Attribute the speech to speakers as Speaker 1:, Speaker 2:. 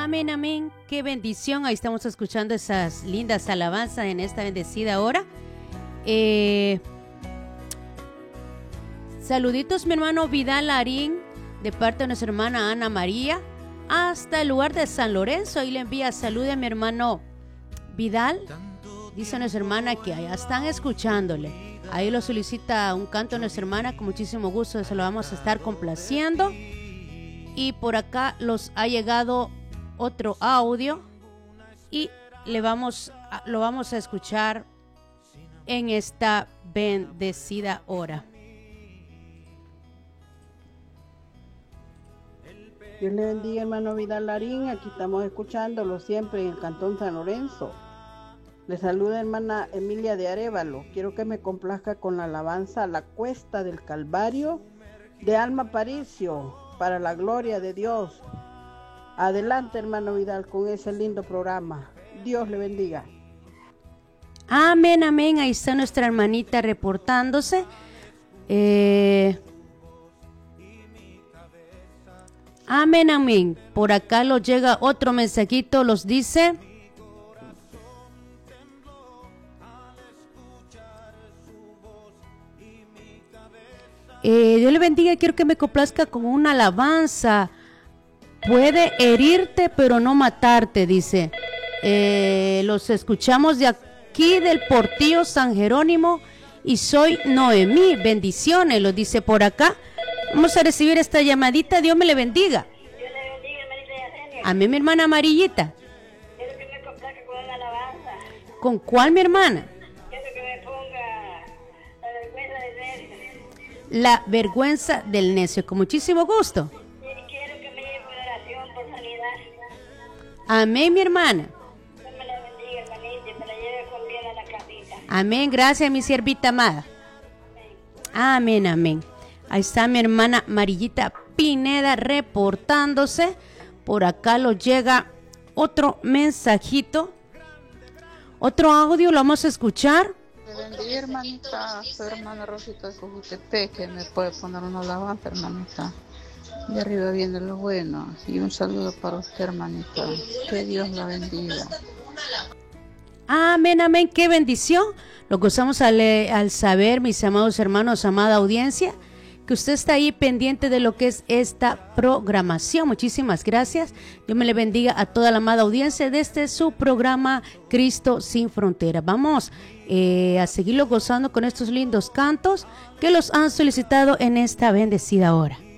Speaker 1: Amén, amén. Qué bendición. Ahí estamos escuchando esas lindas alabanzas en esta bendecida hora. Saluditos, mi hermano Vidal Larín, de parte de nuestra hermana Ana María, hasta el lugar de San Lorenzo. Ahí le envía salud a mi hermano Vidal. Dice nuestra hermana que allá están escuchándole. Ahí lo solicita un canto a nuestra hermana, con muchísimo gusto se lo vamos a estar complaciendo. Y por acá los ha llegado otro audio y lo vamos a escuchar en esta bendecida hora.
Speaker 2: Dios le bendiga, hermano Vidal Larín. Aquí estamos escuchándolo siempre en el Cantón San Lorenzo. Le saluda hermana Emilia de Arévalo. Quiero que me complazca con la alabanza La Cuesta del Calvario de Alma Aparicio, para la gloria de Dios. Adelante, hermano Vidal, con ese lindo programa. Dios le bendiga.
Speaker 1: Amén, amén. Ahí está nuestra hermanita reportándose. Amén, amén. Por acá lo llega otro mensajito, los dice: Dios le bendiga, quiero que me complazca con una alabanza. Puede herirte pero no matarte, dice. Los escuchamos de aquí del Portillo San Jerónimo y soy Noemí. Bendiciones, lo dice por acá. Vamos a recibir esta llamadita. Dios me le bendiga.
Speaker 3: Dios le bendiga, hermanita Yesenia.
Speaker 1: Amén, mi hermana amarillita.
Speaker 3: Quiero que me complazca con una alabanza.
Speaker 1: ¿Con cuál, mi hermana?
Speaker 3: Quiero que me ponga La Vergüenza de Necio.
Speaker 1: La vergüenza del necio, con muchísimo gusto.
Speaker 3: Y quiero que me lleve una oración por sanidad.
Speaker 1: Amén, mi hermana.
Speaker 3: Dios me la bendiga, hermanita, y me la lleve con bien a la casita.
Speaker 1: Amén, gracias, mi siervita amada. Amén, amén. Ahí está mi hermana Marillita Pineda reportándose. Por acá lo llega otro mensajito, otro audio, lo vamos a escuchar.
Speaker 4: Le bendiga, hermanita. Soy hermana Rosita de Cojutepec, que me puede poner una alabanza, hermanita. De arriba viene lo bueno. Y un saludo para usted, hermanita. Que Dios la bendiga.
Speaker 1: Amén, amén, qué bendición. Lo gozamos al saber, mis amados hermanos, amada audiencia, que usted está ahí pendiente de lo que es esta programación. Muchísimas gracias. Dios me le bendiga a toda la amada audiencia de este su programa Cristo sin Fronteras. Vamos a seguirlo gozando con estos lindos cantos que los han solicitado en esta bendecida hora.